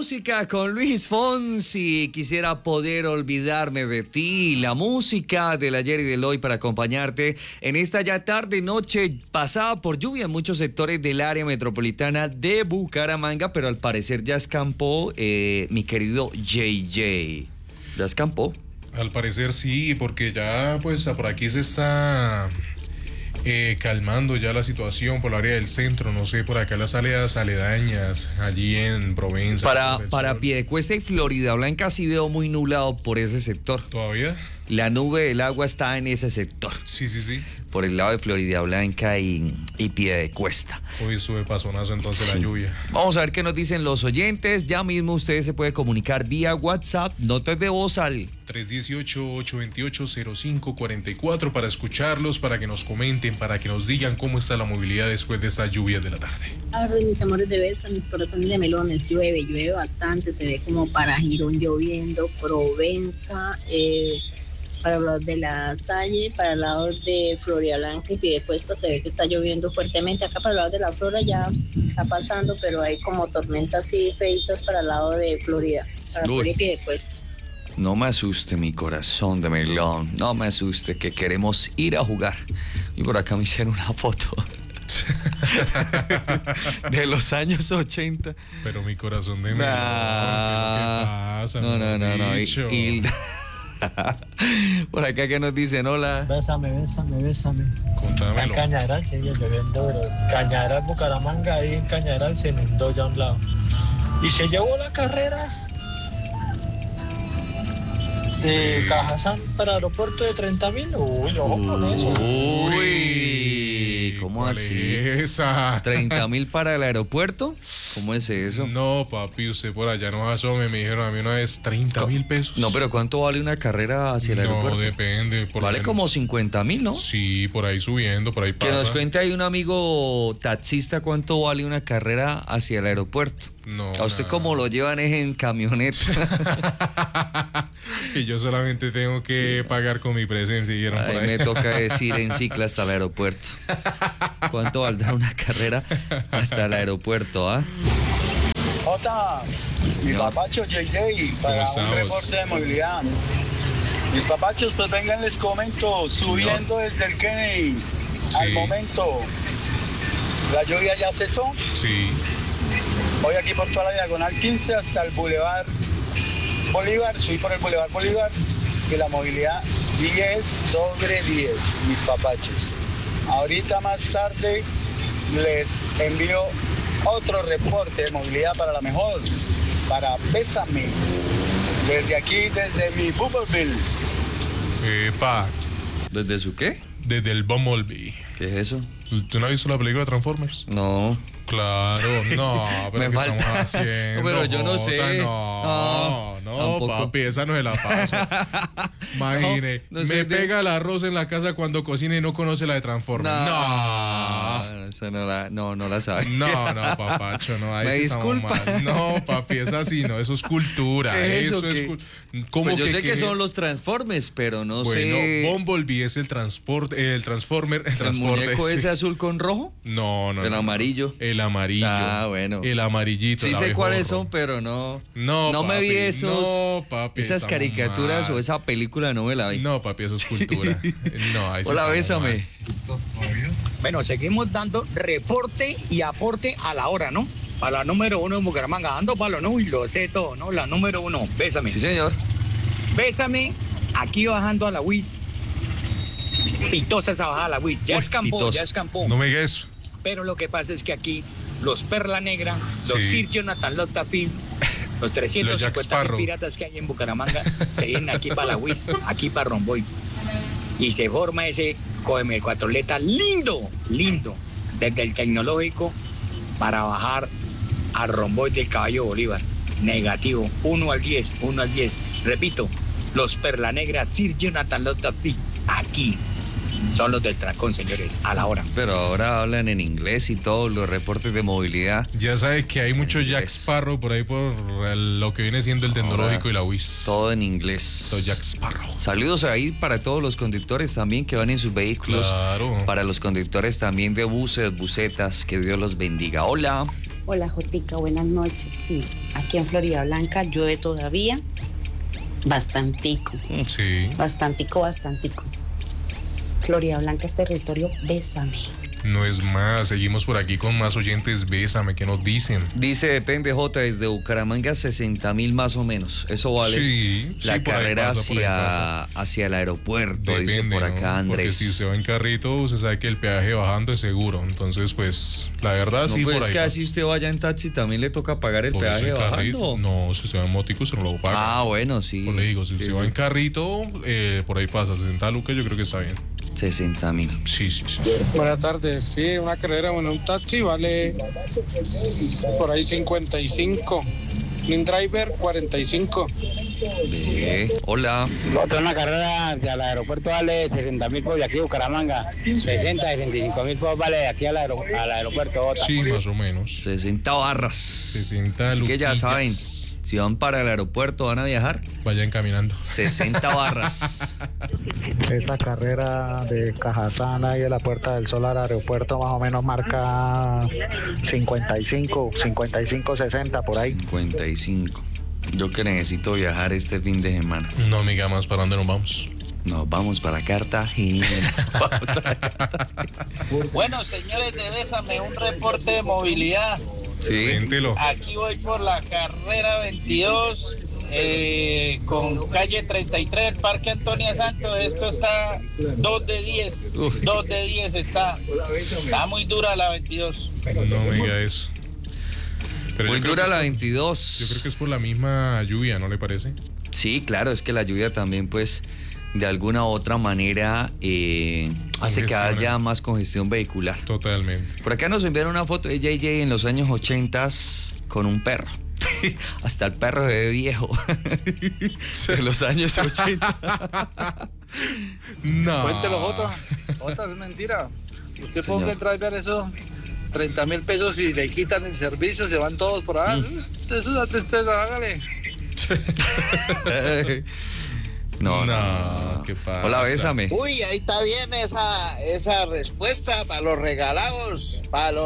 música con Luis Fonsi. Quisiera poder olvidarme de ti. La música del ayer y del hoy para acompañarte en esta ya tarde, noche pasada por lluvia en muchos sectores del área metropolitana de Bucaramanga, pero al parecer ya escampó mi querido JJ. ¿Ya escampó? Al parecer sí, porque ya pues por aquí se está calmando ya la situación por el área del centro, no sé, por acá las áreas aledañas, allí en Provenza. Para Piedecuesta y Florida Blanca sí veo muy nublado por ese sector. ¿Todavía? La nube del agua está en ese sector. Sí. Por el lado de Florida Blanca y Piedecuesta. Hoy sube pasonazo entonces sí. La lluvia. Vamos a ver qué nos dicen los oyentes. Ya mismo usted se puede comunicar vía WhatsApp, notas de voz al 318-828-0544 para escucharlos, para que nos comenten, para que nos digan cómo está la movilidad después de esta lluvia de la tarde. Mis amores de besa, mis corazones de melones, llueve bastante, se ve como para Girón lloviendo, Provenza, para el lado de La Salle, para el lado de Florida Blanca y Piedecuesta se ve que está lloviendo fuertemente. Acá para el lado de la Flora ya está pasando, pero hay como tormentas y feitos para el lado de Florida, para Florida y Piedecuesta. No me asuste mi corazón de melón, no me asuste que queremos ir a jugar. Y por acá me hicieron una foto de los años 80. Pero mi corazón de melón, ¿qué pasa? No. Por acá que nos dicen, hola. Bésame. Contámelo. En Cañaveral sigue lloviendo, pero Cañaveral, Bucaramanga, ahí en Cañaveral se inundó ya a un lado. Y se llevó la carrera de Cajazán para el aeropuerto de 30.000. Uy, ojo con eso. Uy, ¿cómo así? Esa? 30.000 para el aeropuerto. ¿Cómo es eso? No, papi, usted por allá no asome. Me dijeron a mí una vez 30.000 pesos. No, pero ¿cuánto vale una carrera hacia el aeropuerto? No, depende. Vale como 50.000, ¿no? Sí, por ahí subiendo, por ahí pasa. Que nos cuente ahí un amigo taxista cuánto vale una carrera hacia el aeropuerto. No. ¿A usted cómo lo llevan es en camioneta? Y yo solamente tengo que pagar con mi presencia. Por ahí me toca decir en cicla hasta el aeropuerto. ¿Cuánto valdrá una carrera hasta el aeropuerto, ah? Jota, mi papacho JJ, para un reporte de movilidad. Mis papachos, pues vengan, les comento, subiendo desde el Kennedy al momento. La lluvia ya cesó. Sí. Voy aquí por toda la diagonal 15 hasta el Boulevard Bolívar, subí por el Boulevard Bolívar y la movilidad 10/10, mis papachos. Ahorita más tarde les envío otro reporte de movilidad para la mejor, para Bésame, desde aquí, desde mi Bumblebee. Epa. ¿Desde su qué? Desde el Bumblebee. ¿Qué es eso? ¿Tú no has visto la película Transformers? No. Claro, no, pero ¿qué estamos haciendo? No, pero yo no sé. No, papi, esa no se la paso. Imagine, no sé pega el arroz en la casa cuando cocina y no conoce la de Transformers. Esa no la sabe. No, papacho, no. Ahí ¿Me disculpa? No, papi, es así, no, eso es cultura. Eso es cultura. Pues yo sé que son los Transformers, pero no sé. Bueno, Bumblebee es el Transformer, el muñeco ese azul con rojo? No. El amarillo. El amarillo. Ah, bueno. El amarillito. Sí sé cuáles son, pero no papi, me vi esos. No, papi. Esas caricaturas o esa película no me la vi. No, papi, eso es cultura. No, hola, Bésame. Bueno, seguimos dando reporte y aporte a la hora, ¿no? Para la número 1 en Bucaramanga, dando palo, ¿no? Y lo sé todo, ¿no? La número 1, Bésame. Sí, señor. Bésame, aquí bajando a la WIS. Pitosa esa bajada a la WIS. Ya escampó. No me digas eso. Pero lo que pasa es que aquí los Perla Negra, los Sir Jonathan Lotafim, los 350 piratas que hay en Bucaramanga, se vienen aquí para la WIS, aquí para Romboy. Y se forma ese cógeme 4 lindo, desde el Tecnológico para bajar a Romboy del Caballo Bolívar. Negativo, 1 al 10. Repito, los Perla Negra, Sir Jonathan Lotafim, aquí. Son los del trancón, señores, a la hora. Pero ahora hablan en inglés y todos los reportes de movilidad. Ya sabe que hay mucho Jack Sparrow por ahí por lo que viene siendo el Tecnológico y la UIS. Todo en inglés. Todo Jack Sparrow. Saludos ahí para todos los conductores también que van en sus vehículos. Claro. Para los conductores también de buses, busetas, que Dios los bendiga. Hola. Hola Jotica, buenas noches. Sí, aquí en Florida Blanca llueve todavía. Bastantico. Sí. Bastantico. Florida Blanca es territorio Bésame. No es más, seguimos por aquí con más oyentes. Bésame, ¿qué nos dicen? Dice, depende, J, desde Bucaramanga 60.000 más o menos. Eso vale. Sí, la carrera pasa, hacia el aeropuerto, depende, dice por acá, ¿no? Andrés. Porque si usted va en carrito, usted sabe que el peaje bajando es seguro. Entonces, pues, la verdad, no, sí, pues por es ahí. que así usted vaya en taxi, también le toca pagar el Por peaje eso bajando. No, si usted va en motico, se no lo paga. Ah, bueno, sí. Pues le digo, si usted va en carrito, por ahí pasa 60 lucas, yo creo que está bien. 60.000. Sí. Buenas tardes. Sí, una carrera en un taxi vale por ahí 55. Un driver 45. Hola. Una carrera al aeropuerto vale 60.000 por de aquí a Bucaramanga. 65.000 por vale de aquí al aeropuerto. Sí, más o menos. 60 barras. 60 Así que ya luquillas. saben, si van para el aeropuerto, van a viajar, vayan caminando. 60 barras. Esa carrera de Cajazana y de la Puerta del Sol al aeropuerto más o menos marca 55, 60 por ahí. 55. Yo que necesito viajar este fin de semana. No, amiga, más, ¿para dónde nos vamos? Nos vamos para Cartagena. Bueno, señores de Bésame, un reporte de movilidad. Sí. Véntelo. Aquí voy por la carrera 22 con calle 33 del Parque Antonia Santos. Esto está 2 de 10. 2 de 10 está. Está muy dura la 22. No me diga eso. Pero muy dura la 22. Yo creo que es por la misma lluvia, ¿no le parece? Sí, claro, es que la lluvia también, pues, de alguna u otra manera hace que haya más congestión vehicular. Totalmente. Por acá nos enviaron una foto de JJ en los años 80 con un perro. Hasta el perro se ve viejo. En los años 80. No. Cuéntelo, Jota. Jota, es mentira. Usted ponga el driver eso, 30.000 pesos y le quitan el servicio, se van todos por ahí. Eso es una tristeza, hágale. No, ¿qué pasa? Hola, Bésame. Uy, ahí está bien esa respuesta para los regalados.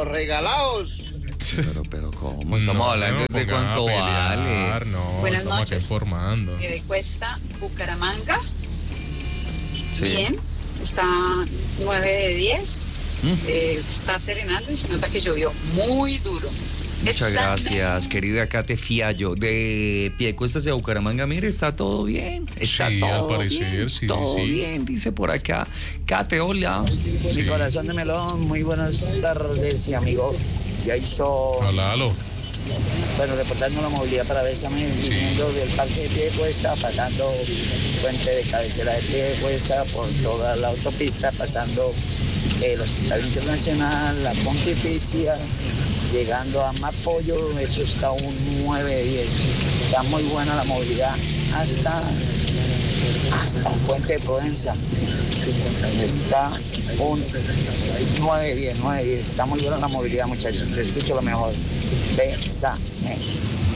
Pero ¿cómo? Estamos hablando de cuánto vale. No, buenas estamos noches. acá informando. Cuesta Bucaramanga. Sí. Bien, está 9 de 10. Está serenando y se nota que llovió muy duro. Muchas gracias, querida Kate Fiallo. De Piedecuesta hacia Bucaramanga, mire, está todo bien. Está Sí, todo al parecer, bien, sí. todo bien, dice por acá. Kate, hola. Mi corazón de melón, muy buenas tardes, y amigo. Ya hizo. Alalo. Bueno, reportando la movilidad para Bésame, viniendo del Parque de Piedecuesta, pasando Puente de Cabecera de Piedecuesta, por toda la autopista, pasando el Hospital Internacional, la Pontificia, llegando a Mapollo, eso está un 9 de 10. Está muy buena la movilidad hasta el Puente de Provenza. Está un 9 de 10. Está muy buena la movilidad, muchachos. Te escucho lo mejor. Bésame.